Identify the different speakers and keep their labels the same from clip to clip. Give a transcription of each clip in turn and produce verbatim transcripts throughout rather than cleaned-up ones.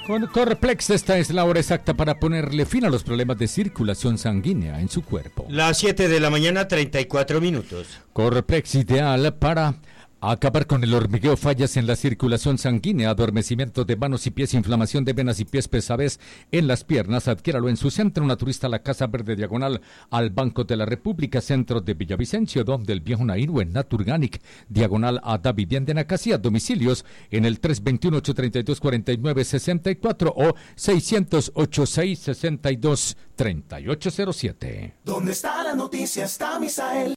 Speaker 1: Con Corplex, esta es la hora exacta para ponerle fin a los problemas de circulación sanguínea en su cuerpo.
Speaker 2: Las siete de la mañana, treinta y cuatro minutos.
Speaker 1: Corplex, ideal para acabar con el hormigueo, fallas en la circulación sanguínea, adormecimiento de manos y pies, inflamación de venas y pies, pesadez en las piernas. Adquiéralo en su centro naturista, la Casa Verde, diagonal al Banco de la República, centro de Villavicencio, donde el viejo Nairo, en Naturganic, diagonal a Da Vivienda en Acacia. Domicilios en el tres dos uno, ocho tres dos, cuatro nueve seis cuatro o seiscientos ochenta y seis, sesenta y dos, treinta y ocho cero siete.
Speaker 3: ¿Dónde está la noticia? Está Misael.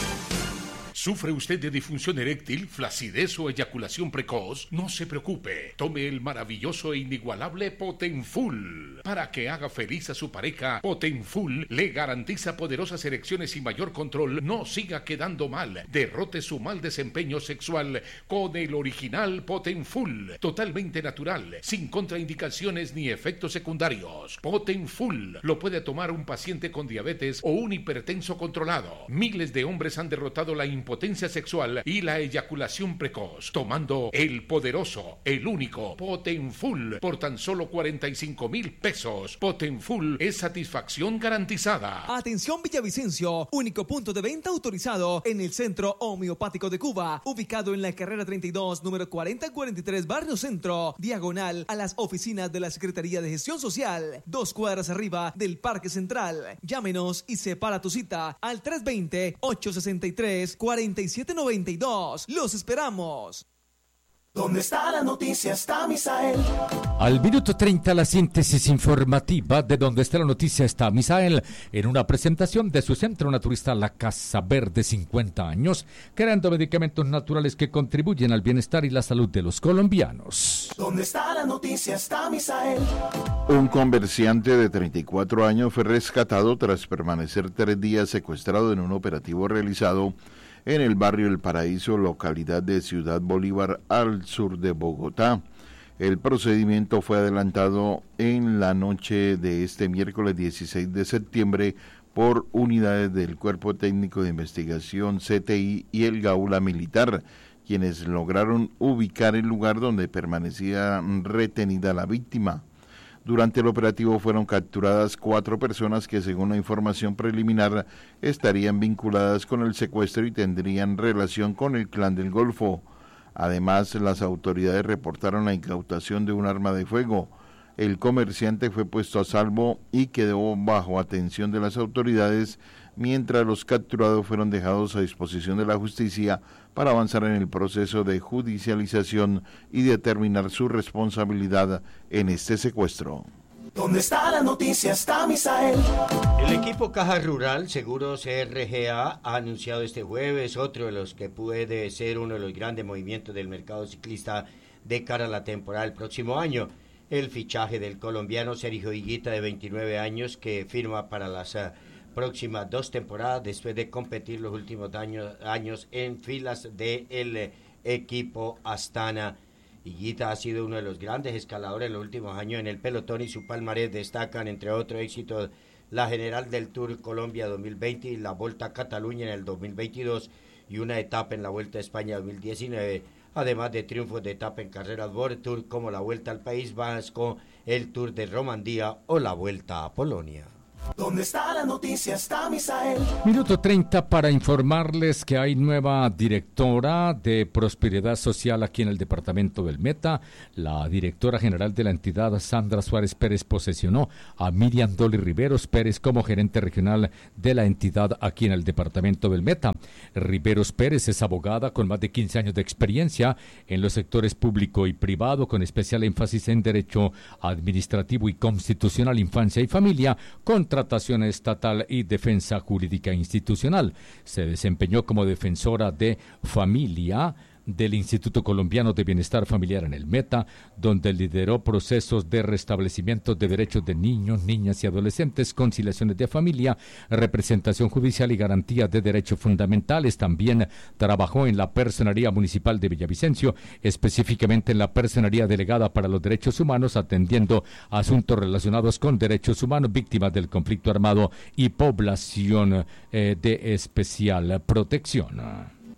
Speaker 4: ¿Sufre usted de disfunción eréctil, flacidez o eyaculación precoz? No se preocupe. Tome el maravilloso e inigualable Potenfull. Para que haga feliz a su pareja, Potenfull le garantiza poderosas erecciones y mayor control. No siga quedando mal. Derrote su mal desempeño sexual con el original Potenfull. Totalmente natural, sin contraindicaciones ni efectos secundarios. Potenfull lo puede tomar un paciente con diabetes o un hipertenso controlado. Miles de hombres han derrotado la impotencia potencia sexual y la eyaculación precoz, tomando el poderoso, el único Potenfull por tan solo cuarenta y cinco mil pesos. Potenfull es satisfacción garantizada.
Speaker 5: Atención Villavicencio, único punto de venta autorizado en el Centro Homeopático de Cuba, ubicado en la carrera treinta y dos, número cuarenta cuarenta y tres, Barrio Centro, diagonal a las oficinas de la Secretaría de Gestión Social, dos cuadras arriba del Parque Central. Llámenos y separa tu cita al tres dos cero, ocho seis tres, cuatro siete nueve dos. Los esperamos.
Speaker 3: ¿Dónde está la noticia? Está Misael.
Speaker 1: Al minuto treinta, la síntesis informativa de Donde está la noticia está Misael, en una presentación de su centro naturista La Casa Verde, cincuenta años, creando medicamentos naturales que contribuyen al bienestar y la salud de los colombianos.
Speaker 3: ¿Dónde está la noticia? Está Misael.
Speaker 6: Un comerciante de treinta y cuatro años fue rescatado tras permanecer tres días secuestrado en un operativo realizado en el barrio El Paraíso, localidad de Ciudad Bolívar, al sur de Bogotá. El procedimiento fue adelantado en la noche de este miércoles dieciséis de septiembre por unidades del Cuerpo Técnico de Investigación C T I y el Gaula Militar, quienes lograron ubicar el lugar donde permanecía retenida la víctima. Durante el operativo fueron capturadas cuatro personas que, según la información preliminar, estarían vinculadas con el secuestro y tendrían relación con el Clan del Golfo. Además, las autoridades reportaron la incautación de un arma de fuego. El comerciante fue puesto a salvo y quedó bajo atención de las autoridades, mientras los capturados fueron dejados a disposición de la justicia para avanzar en el proceso de judicialización y determinar su responsabilidad en este secuestro.
Speaker 3: ¿Dónde está la noticia? Está Misael.
Speaker 2: El equipo Caja Rural Seguros R G A ha anunciado este jueves otro de los que puede ser uno de los grandes movimientos del mercado ciclista de cara a la temporada del próximo año. El fichaje del colombiano Sergio Higuita, de veintinueve años, que firma para las uh, próximas dos temporadas después de competir los últimos años, años en filas del uh, equipo Astana. Higuita ha sido uno de los grandes escaladores en los últimos años en el pelotón, y su palmarés destacan, entre otros éxitos, la General del Tour Colombia dos mil veinte y la Volta a Cataluña en el dos mil veintidós y una etapa en la Vuelta a España dos mil diecinueve, además de triunfos de etapa en carreras World Tour como la Vuelta al País Vasco, el Tour de Romandía o la Vuelta a Polonia.
Speaker 3: ¿Dónde está la noticia? Está Misael.
Speaker 1: Minuto treinta para informarles que hay nueva directora de Prosperidad Social aquí en el departamento del Meta. La directora general de la entidad, Sandra Suárez Pérez, posesionó a Miriam Dolly Riveros Pérez como gerente regional de la entidad aquí en el departamento del Meta. Riveros Pérez es abogada con más de quince años de experiencia en los sectores público y privado, con especial énfasis en derecho administrativo y constitucional, infancia y familia, contratación estatal y defensa jurídica institucional. Se desempeñó como defensora de familia del Instituto Colombiano de Bienestar Familiar en el Meta, donde lideró procesos de restablecimiento de derechos de niños, niñas y adolescentes, conciliaciones de familia, representación judicial y garantía de derechos fundamentales. También trabajó en la Personería Municipal de Villavicencio, específicamente en la Personería Delegada para los Derechos Humanos, atendiendo asuntos relacionados con derechos humanos, víctimas del conflicto armado y población eh, de especial protección.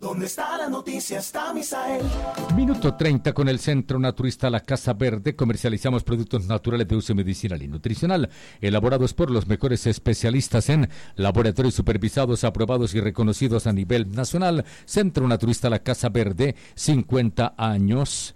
Speaker 3: Donde está la noticia está Misael.
Speaker 1: Minuto treinta con el Centro Naturista La Casa Verde. Comercializamos productos naturales de uso medicinal y nutricional, elaborados por los mejores especialistas en laboratorios supervisados, aprobados y reconocidos a nivel nacional. Centro Naturista La Casa Verde, cincuenta años.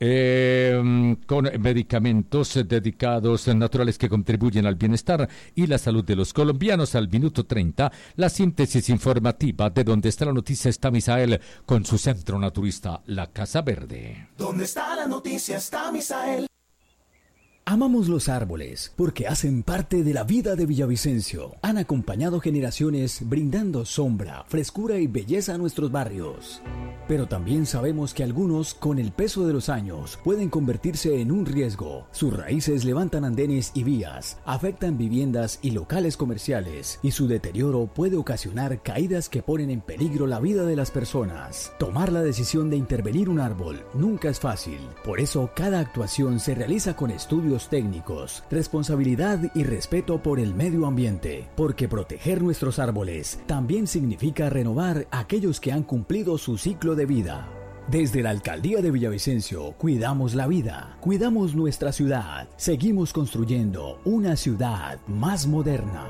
Speaker 1: Eh, con medicamentos dedicados naturales que contribuyen al bienestar y la salud de los colombianos. Al minuto treinta, la síntesis informativa de Donde está la noticia está Misael con su Centro Naturista La Casa Verde.
Speaker 3: Donde está la noticia está Misael.
Speaker 7: Amamos los árboles porque hacen parte de la vida de Villavicencio. Han acompañado generaciones brindando sombra, frescura y belleza a nuestros barrios. Pero también sabemos que algunos, con el peso de los años, pueden convertirse en un riesgo. Sus raíces levantan andenes y vías, afectan viviendas y locales comerciales, y su deterioro puede ocasionar caídas que ponen en peligro la vida de las personas. Tomar la decisión de intervenir un árbol nunca es fácil. Por eso, cada actuación se realiza con estudios técnicos, responsabilidad y respeto por el medio ambiente, porque proteger nuestros árboles también significa renovar aquellos que han cumplido su ciclo de vida. Desde la Alcaldía de Villavicencio cuidamos la vida, cuidamos nuestra ciudad, seguimos construyendo una ciudad más moderna.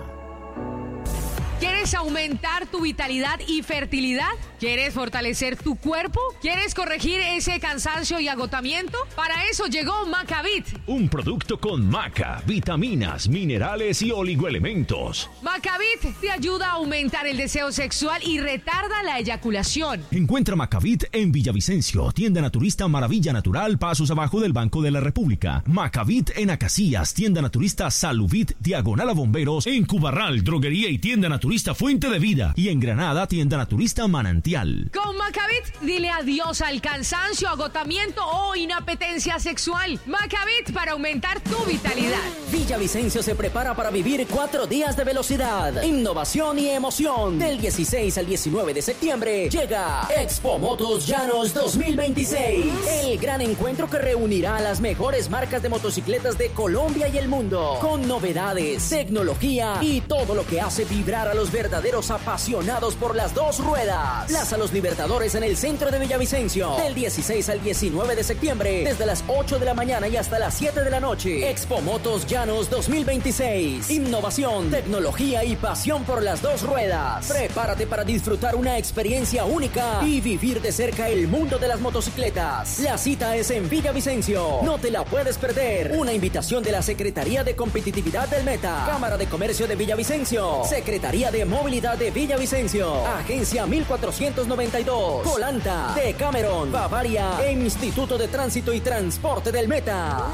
Speaker 8: ¿Quieres aumentar tu vitalidad y fertilidad? ¿Quieres fortalecer tu cuerpo? ¿Quieres corregir ese cansancio y agotamiento? Para eso llegó Macavit.
Speaker 9: Un producto con maca, vitaminas, minerales y oligoelementos.
Speaker 8: Macavit te ayuda a aumentar el deseo sexual y retarda la eyaculación.
Speaker 9: Encuentra Macavit en Villavicencio, tienda naturista Maravilla Natural, pasos abajo del Banco de la República. Macavit en Acacias, tienda naturista Saluvit, diagonal a Bomberos. En Cubarral, droguería y tienda naturista Fuente de Vida, y en Granada, tienda naturista Manantial.
Speaker 8: Con Macavit, dile adiós al cansancio, agotamiento o inapetencia sexual. Macavit para aumentar tu vitalidad.
Speaker 10: Villavicencio se prepara para vivir cuatro días de velocidad, innovación y emoción. Del dieciséis al diecinueve de septiembre llega Expo Motos Llanos dos mil veintiséis. El gran encuentro que reunirá a las mejores marcas de motocicletas de Colombia y el mundo, con novedades, tecnología y todo lo que hace vibrar a los verdaderos apasionados por las dos ruedas. Plaza Los Libertadores en el centro de Villavicencio. Del dieciséis al diecinueve de septiembre, desde las ocho de la mañana y hasta las siete de la noche. Expo Motos Llanos dos mil veintiséis. Innovación, tecnología y pasión por las dos ruedas. Prepárate para disfrutar una experiencia única y vivir de cerca el mundo de las motocicletas. La cita es en Villavicencio. No te la puedes perder. Una invitación de la Secretaría de Competitividad del Meta, Cámara de Comercio de Villavicencio, Secretaría de Movilidad de Villavicencio, Agencia mil cuatrocientos noventa y dos, Colanta, Decameron, Bavaria e Instituto de Tránsito y Transporte del Meta.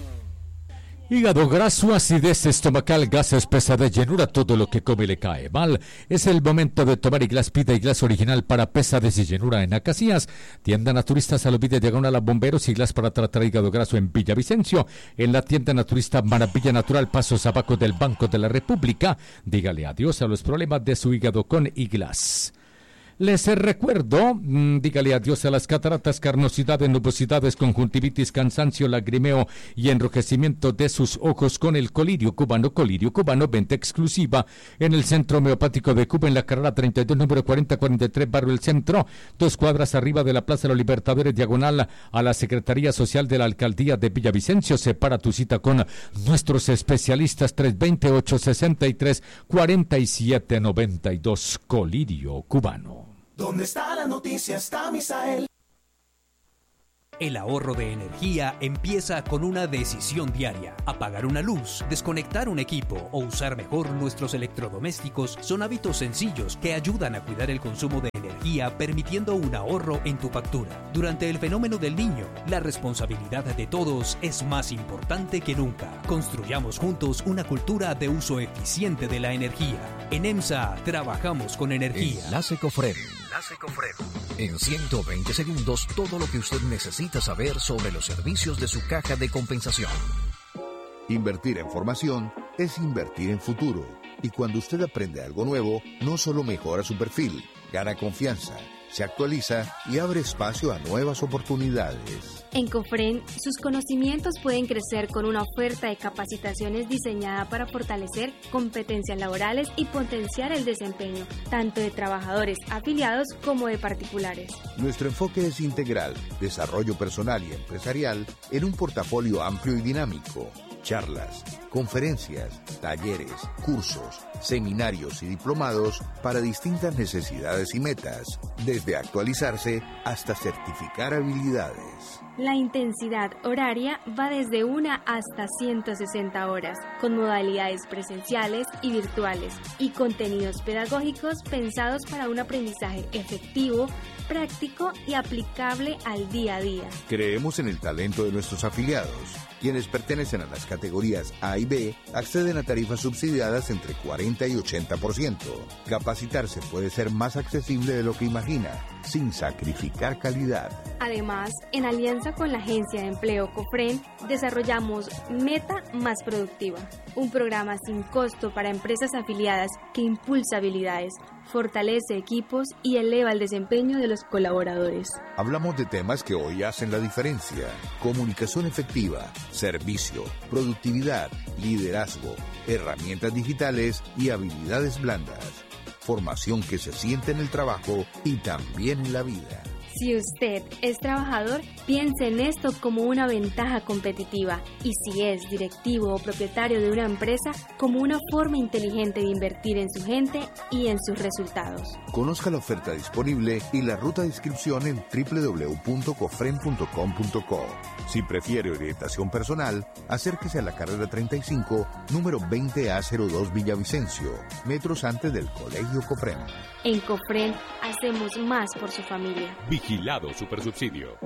Speaker 1: Hígado graso, acidez estomacal, gases, pesadez, llenura, todo lo que come le cae mal. Es el momento de tomar Iglas Pida, Iglas original para pesadez y llenura en Acacias. Tienda Naturista Saluvide, diagonal a Bomberos, Iglas para tratar hígado graso en Villavicencio. En la tienda Naturista Maravilla Natural, pasos abajo del Banco de la República. Dígale adiós a los problemas de su hígado con Iglas. Les recuerdo, mmm, dígale adiós a las cataratas, carnosidades, nubosidades, conjuntivitis, cansancio, lagrimeo y enrojecimiento de sus ojos con el colirio cubano. Colirio cubano, venta exclusiva en el Centro Homeopático de Cuba, en la carrera treinta y dos, número cuarenta cuarenta y tres, Barrio El Centro, dos cuadras arriba de la Plaza de los Libertadores, diagonal a la Secretaría Social de la Alcaldía de Villavicencio. Separa tu cita con nuestros especialistas, tres dos cero, ocho seis tres, cuatro siete nueve dos, Colirio cubano.
Speaker 3: Donde está la noticia está Misael.
Speaker 11: El ahorro de energía empieza con una decisión diaria. Apagar una luz, desconectar un equipo o usar mejor nuestros electrodomésticos son hábitos sencillos que ayudan a cuidar el consumo de energía, permitiendo un ahorro en tu factura. Durante el fenómeno del Niño, la responsabilidad de todos es más importante que nunca. Construyamos juntos una cultura de uso eficiente de la energía. En EMSA trabajamos con energía.
Speaker 12: Enlace Cofred. En ciento veinte segundos, todo lo que usted necesita saber sobre los servicios de su caja de compensación.
Speaker 13: Invertir en formación es invertir en futuro. Y cuando usted aprende algo nuevo, no solo mejora su perfil, gana confianza, se actualiza y abre espacio a nuevas oportunidades.
Speaker 14: En Cofren, sus conocimientos pueden crecer con una oferta de capacitaciones diseñada para fortalecer competencias laborales y potenciar el desempeño, tanto de trabajadores afiliados como de particulares.
Speaker 13: Nuestro enfoque es integral, desarrollo personal y empresarial en un portafolio amplio y dinámico. Charlas, conferencias, talleres, cursos, seminarios y diplomados para distintas necesidades y metas, desde actualizarse hasta certificar habilidades.
Speaker 14: La intensidad horaria va desde una hasta ciento sesenta horas, con modalidades presenciales y virtuales, y contenidos pedagógicos pensados para un aprendizaje efectivo, práctico y aplicable al día a día.
Speaker 13: Creemos en el talento de nuestros afiliados. Quienes pertenecen a las categorías A y B acceden a tarifas subsidiadas entre cuarenta y ochenta por ciento. Capacitarse puede ser más accesible de lo que imagina, sin sacrificar calidad.
Speaker 14: Además, en alianza con la Agencia de Empleo Cofren, desarrollamos Meta Más Productiva, un programa sin costo para empresas afiliadas que impulsa habilidades, fortalece equipos y eleva el desempeño de los colaboradores.
Speaker 13: Hablamos de temas que hoy hacen la diferencia: comunicación efectiva, servicio, productividad, liderazgo, herramientas digitales y habilidades blandas. Formación que se siente en el trabajo y también en la vida.
Speaker 14: Si usted es trabajador, piense en esto como una ventaja competitiva, y si es directivo o propietario de una empresa, como una forma inteligente de invertir en su gente y en sus resultados.
Speaker 13: Conozca la oferta disponible y la ruta de inscripción en doble u doble u doble u punto cofren punto com punto co. Si prefiere orientación personal, acérquese a la carrera treinta y cinco, número veinte A cero dos Villavicencio, metros antes del Colegio Cofren.
Speaker 14: En Cofren hacemos más por su familia.
Speaker 15: Vigilado Supersubsidio.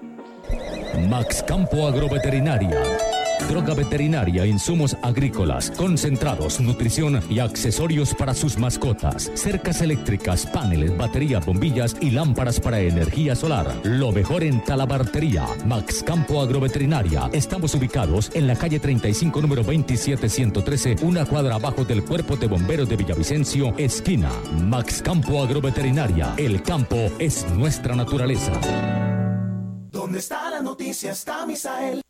Speaker 1: Max Campo Agroveterinaria. Droga veterinaria, insumos agrícolas, concentrados, nutrición y accesorios para sus mascotas. Cercas eléctricas, paneles, baterías, bombillas y lámparas para energía solar. Lo mejor en talabartería. Max Campo Agroveterinaria. Estamos ubicados en la calle treinta y cinco, número veintisiete ciento trece, una cuadra abajo del Cuerpo de Bomberos de Villavicencio, esquina. Max Campo Agroveterinaria. El campo es nuestra naturaleza.
Speaker 3: ¿Dónde está la noticia? Está Misael.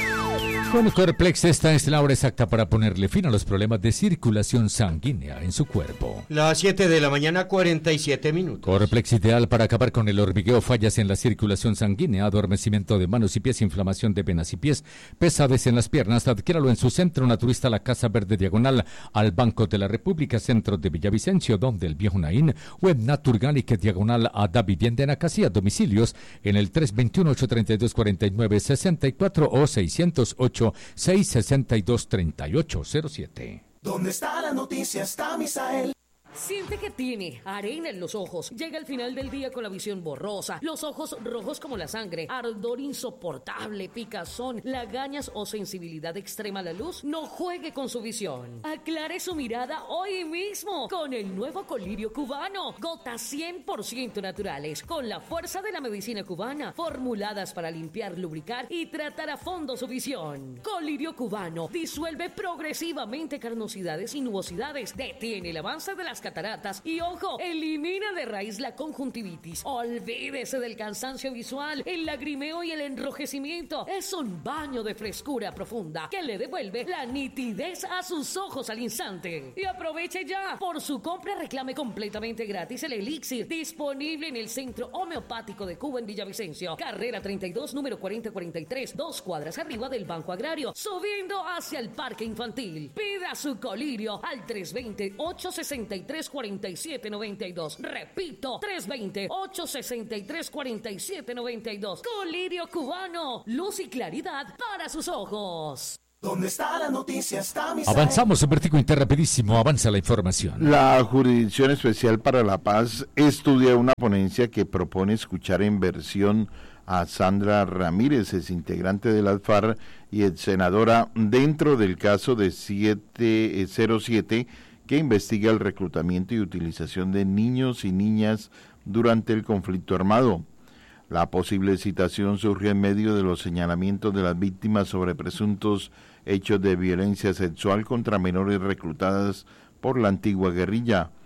Speaker 1: Con Corplex esta es la hora exacta para ponerle fin a los problemas de circulación sanguínea en su cuerpo.
Speaker 2: Las siete de la mañana, cuarenta y siete minutos.
Speaker 1: Corplex ideal para acabar con el hormigueo, fallas en la circulación sanguínea, adormecimiento de manos y pies, inflamación de venas y pies, pesadez en las piernas. Adquiéralo en su centro naturista, la Casa Verde diagonal al Banco de la República, centro de Villavicencio, donde el viejo Naín, web Naturgálica diagonal a Da Vivienda en Acacía, domicilios en el tres dos uno, ocho tres dos, cuatro nueve seis cuatro o seiscientos ocho, seis sesenta y dos, treinta y ocho cero siete.
Speaker 3: ¿Dónde está la noticia? Está Misael.
Speaker 16: Siente que tiene arena en los ojos. Llega al final del día con la visión borrosa, los ojos rojos como la sangre, ardor insoportable, picazón, lagañas o sensibilidad extrema a la luz. No juegue con su visión. Aclare su mirada hoy mismo con el nuevo colirio cubano. Gotas cien por ciento naturales, con la fuerza de la medicina cubana, formuladas para limpiar, lubricar y tratar a fondo su visión. Colirio cubano disuelve progresivamente carnosidades y nubosidades, detiene el avance de las cataratas y, ojo, elimina de raíz la conjuntivitis. Olvídese del cansancio visual, el lagrimeo y el enrojecimiento. Es un baño de frescura profunda que le devuelve la nitidez a sus ojos al instante. Y aproveche ya. Por su compra reclame completamente gratis el elixir, disponible en el Centro Homeopático de Cuba en Villavicencio, carrera treinta y dos, número cuarenta cuarenta y tres, dos cuadras arriba del Banco Agrario, subiendo hacia el Parque Infantil. Pida su colirio al tres dos cero, ocho seis tres, cuatro siete nueve dos. Repito, tres dos cero, ocho seis tres, cuatro siete nueve dos. Colirio cubano, luz y claridad para sus ojos.
Speaker 3: ¿Dónde está la noticia? Está Misael.
Speaker 1: Avanzamos, Vertigo Inter, rapidísimo, avanza la información.
Speaker 6: La Jurisdicción Especial para la Paz estudia una ponencia que propone escuchar en versión a Sandra Ramírez, es integrante del ALFAR y ex senadora, dentro del caso de siete cero siete, que investiga el reclutamiento y utilización de niños y niñas durante el conflicto armado. La posible citación surgió en medio de los señalamientos de las víctimas sobre presuntos hechos de violencia sexual contra menores reclutadas por la antigua guerrilla.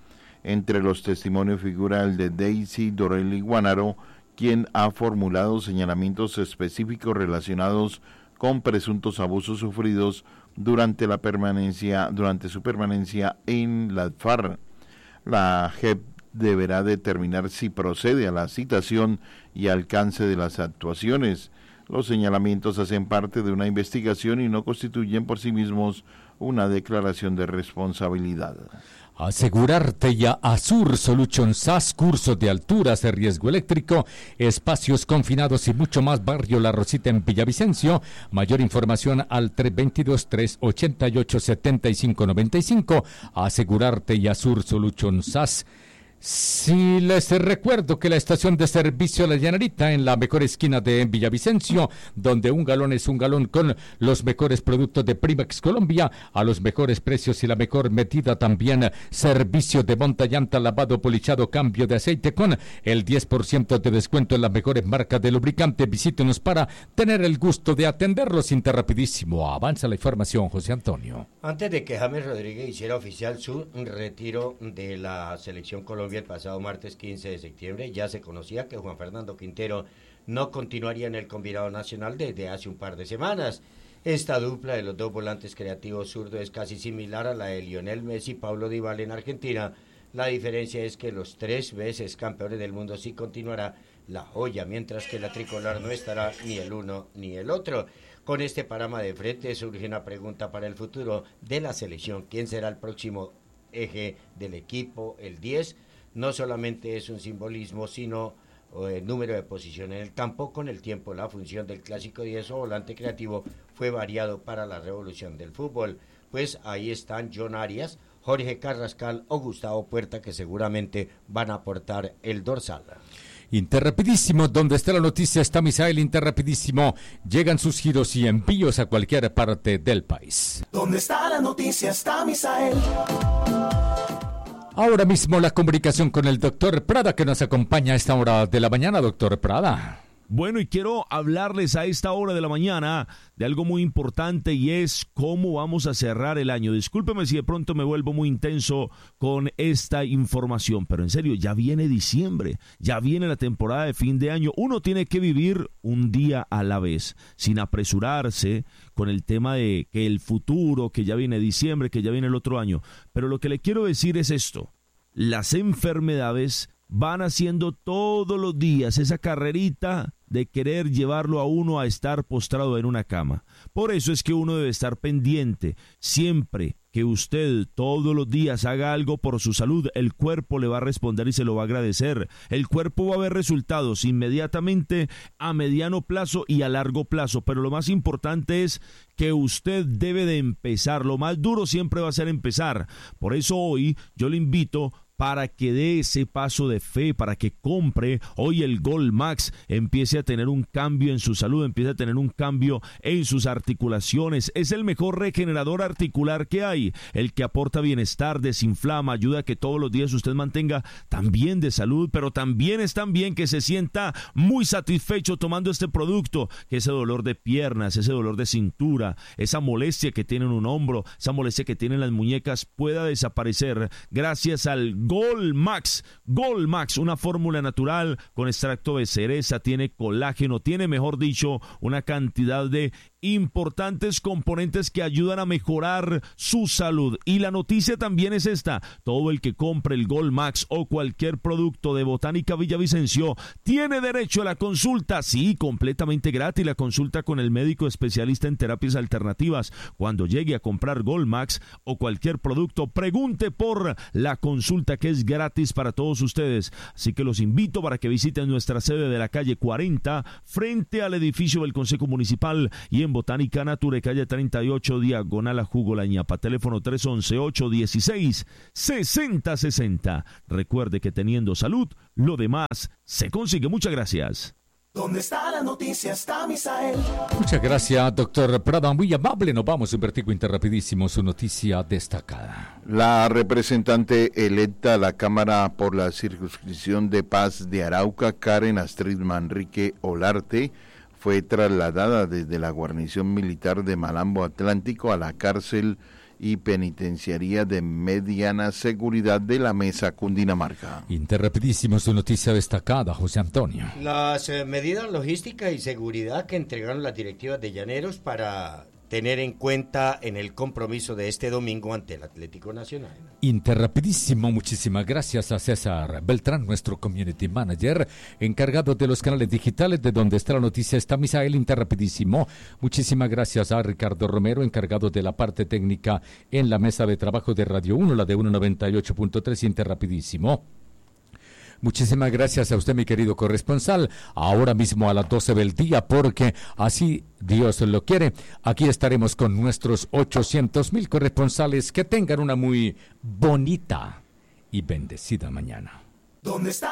Speaker 6: Entre los testimonios figura el de Daisy Dorelli Guanaro, quien ha formulado señalamientos específicos relacionados con presuntos abusos sufridos durante la permanencia, durante su permanencia en la F A R. La J E P deberá determinar si procede a la citación y alcance de las actuaciones. Los señalamientos hacen parte de una investigación y no constituyen por sí mismos una declaración de responsabilidad.
Speaker 1: Asegurarte y Azur Solutions S A S, cursos de alturas de riesgo eléctrico, espacios confinados y mucho más. Barrio La Rosita en Villavicencio. Mayor información al tres dos dos, tres ocho ocho, siete cinco nueve cinco. Asegurarte y Azur Solutions S A S. Si les recuerdo que la estación de servicio La Llanarita, en la mejor esquina de Villavicencio, donde un galón es un galón con los mejores productos de Primex Colombia, a los mejores precios y la mejor medida. También servicio de monta, llanta, lavado, polichado, cambio de aceite con el diez por ciento de descuento en las mejores marcas de lubricante. Visítenos para tener el gusto de atenderlos. Interrapidísimo, avanza la información, José Antonio.
Speaker 2: Antes de que James Rodríguez hiciera oficial su retiro de la selección Colombia el pasado martes quince de septiembre, ya se conocía que Juan Fernando Quintero no continuaría en el combinado nacional desde hace un par de semanas. Esta dupla de los dos volantes creativos zurdos es casi similar a la de Lionel Messi y Paulo Dybala en Argentina. La diferencia es que los tres veces campeones del mundo sí continuará la joya, mientras que la tricolor no estará ni el uno ni el otro. Con este panorama de frente surge una pregunta para el futuro de la selección. ¿Quién será el próximo eje del equipo? El diez no solamente es un simbolismo, sino el número de posiciones en el campo. Con el tiempo, la función del clásico diez o volante creativo fue variado para la revolución del fútbol. Pues ahí están John Arias, Jorge Carrascal o Gustavo Puerta, que seguramente van a aportar el dorsal.
Speaker 1: Interrapidísimo, donde está la noticia está Misael. Interrapidísimo, llegan sus giros y envíos a cualquier parte del país.
Speaker 3: Donde está la noticia está Misael.
Speaker 1: Ahora mismo la comunicación con el doctor Prada, que nos acompaña a esta hora de la mañana. Doctor Prada.
Speaker 17: Bueno, y quiero hablarles a esta hora de la mañana de algo muy importante, y es cómo vamos a cerrar el año. Discúlpeme si de pronto me vuelvo muy intenso con esta información, pero en serio, ya viene diciembre, ya viene la temporada de fin de año. Uno tiene que vivir un día a la vez, sin apresurarse con el tema de que el futuro, que ya viene diciembre, que ya viene el otro año. Pero lo que le quiero decir es esto: las enfermedades van haciendo todos los días esa carrerita de querer llevarlo a uno a estar postrado en una cama. Por eso es que uno debe estar pendiente. Siempre que usted todos los días haga algo por su salud, el cuerpo le va a responder y se lo va a agradecer. El cuerpo va a ver resultados inmediatamente, a mediano plazo y a largo plazo. Pero lo más importante es que usted debe de empezar. Lo más duro siempre va a ser empezar. Por eso hoy yo le invito para que dé ese paso de fe, para que compre hoy el Gold Max, empiece a tener un cambio en su salud, empiece a tener un cambio en sus articulaciones. Es el mejor regenerador articular que hay, el que aporta bienestar, desinflama, ayuda a que todos los días usted mantenga también de salud, pero también es también que se sienta muy satisfecho tomando este producto, que ese dolor de piernas, ese dolor de cintura, esa molestia que tiene en un hombro, esa molestia que tiene en las muñecas pueda desaparecer gracias al Gold Max. Gold Max, una fórmula natural con extracto de cereza, tiene colágeno, tiene, mejor dicho, una cantidad de importantes componentes que ayudan a mejorar su salud. Y la noticia también es esta: todo el que compre el Gold Max o cualquier producto de Botánica Villavicencio tiene derecho a la consulta, sí, completamente gratis, la consulta con el médico especialista en terapias alternativas. Cuando llegue a comprar Gold Max o cualquier producto, pregunte por la consulta, que es gratis para todos ustedes. Así que los invito para que visiten nuestra sede de la calle cuarenta, frente al edificio del Consejo Municipal, y en Botánica Nature, calle treinta y ocho, diagonal a Jugo La Ñapa. Teléfono tres once, ocho dieciséis, sesenta sesenta. Recuerde que teniendo salud, lo demás se consigue. Muchas gracias.
Speaker 3: ¿Dónde está la noticia? Está Misael.
Speaker 1: Muchas gracias, doctor Prada, muy amable. Nos vamos en Vertigo Interrapidísimo, su noticia destacada.
Speaker 6: La representante electa a la Cámara por la circunscripción de Paz de Arauca, Karen Astrid Manrique Olarte, fue trasladada desde la guarnición militar de Malambo Atlántico a la cárcel y Penitenciaría de Mediana Seguridad de la Mesa Cundinamarca.
Speaker 1: Interrapidísimo, su noticia destacada, José Antonio.
Speaker 2: Las eh, medidas logísticas y seguridad que entregaron las directivas de Llaneros para tener en cuenta en el compromiso de este domingo ante el Atlético Nacional.
Speaker 1: Interrapidísimo, muchísimas gracias a César Beltrán, nuestro community manager, encargado de los canales digitales de donde está la noticia, está Misael. Interrapidísimo, muchísimas gracias a Ricardo Romero, encargado de la parte técnica en la mesa de trabajo de Radio uno, la de uno noventa y ocho punto tres, Interrapidísimo. Muchísimas gracias a usted, mi querido corresponsal. Ahora mismo a las doce del día, porque así Dios lo quiere, aquí estaremos con nuestros ochocientos mil corresponsales. Que tengan una muy bonita y bendecida mañana.
Speaker 3: ¿Dónde está?